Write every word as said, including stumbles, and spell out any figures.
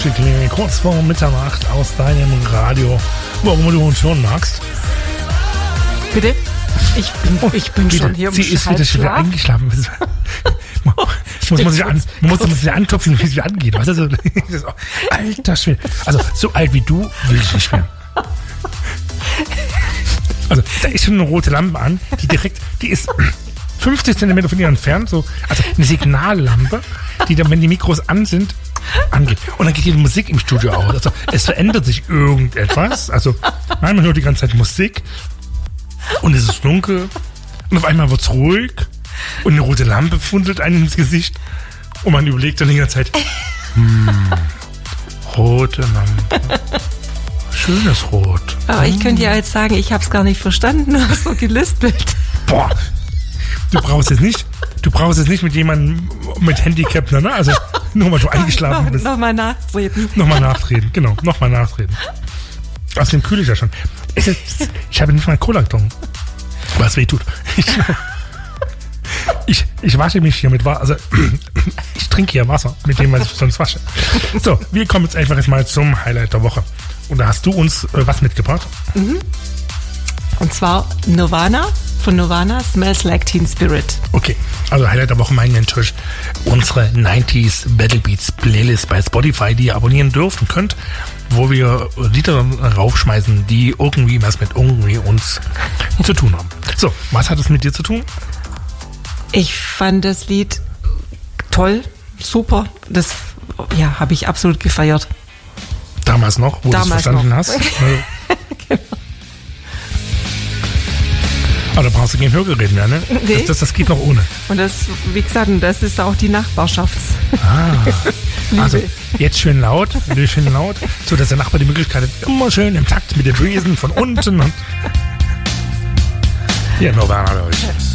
Gute Klingel, kurz vor Mitternacht aus deinem Radio, warum du uns schon magst. Bitte? Ich bin, oh, ich bin schon hier im Sie ist wieder schon wieder eingeschlafen. muss man sich, an, muss man sich anklopfen, wie sie angeht. Was ist das? Alter Schwede. Also, so alt wie du will ich nicht mehr. Also, da ist schon eine rote Lampe an, die direkt, die ist fünfzig Zentimeter von ihr entfernt, so, also eine Signallampe, die dann, wenn die Mikros an sind, angeht. Und dann geht die Musik im Studio aus. Also, es verändert sich irgendetwas. Also, manchmal hört die ganze Zeit Musik und es ist dunkel und auf einmal wird es ruhig und eine rote Lampe fundelt einem ins Gesicht und man überlegt dann die ganze Zeit, hm, rote Lampe. Schönes Rot. Aber ich könnte ja jetzt sagen, ich habe es gar nicht verstanden, du hast so gelispelt. Boah, du brauchst es nicht, du brauchst es nicht mit jemandem mit Handicap, ne? Also nur weil du eingeschlafen bist. Nochmal nachtreten. Nochmal nachtreten, genau, nochmal nachtreten. Außerdem kühle ich ja schon. Ich, ich habe nicht mal einen Cola-Karton, was weh tut. Ich, ich, ich wasche mich hier mit Wasser, also ich trinke hier Wasser, mit dem, was ich sonst wasche. So, wir kommen jetzt einfach jetzt mal zum Highlight der Woche. Und da hast du uns äh, was mitgebracht? Mhm. Und zwar Nirvana, von Nirvana, Smells Like Teen Spirit. Okay, also Highlight der Woche meinen wir natürlich unsere neunziger Battle Beats Playlist bei Spotify, die ihr abonnieren dürft und könnt, wo wir Lieder raufschmeißen, die irgendwie was mit irgendwie uns zu tun haben. So, was hat es mit dir zu tun? Ich fand das Lied toll, super. Das ja, habe ich absolut gefeiert. Damals noch, wo du es verstanden noch. hast. Genau. Aber da brauchst du kein Hörgerät mehr, ne? Nee. Das, das, das geht noch ohne. Und das, wie gesagt, das ist auch die Nachbarschafts. Ah, also jetzt schön laut, schön laut, so dass der Nachbar die Möglichkeit hat, immer schön im Takt mit den Dresen von unten. Und ja, Nirvana, glaube ich.